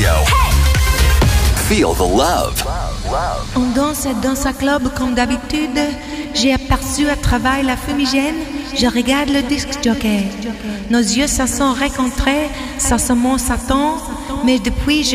Radio. Feel the love. On danse dans un club comme d'habitude. J'ai aperçu à travers la fumigène. Je regarde le disc jockey. Nos yeux se sont rencontrés, ça se monte, ça tombe. Mais depuis,